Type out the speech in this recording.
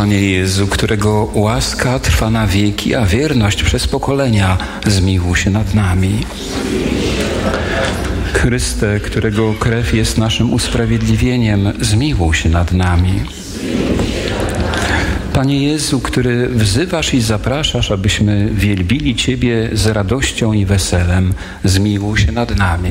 Panie Jezu, którego łaska trwa na wieki, a wierność przez pokolenia, zmiłuj się nad nami. Chryste, którego krew jest naszym usprawiedliwieniem, zmiłuj się nad nami. Panie Jezu, który wzywasz i zapraszasz, abyśmy wielbili Ciebie z radością i weselem, zmiłuj się nad nami.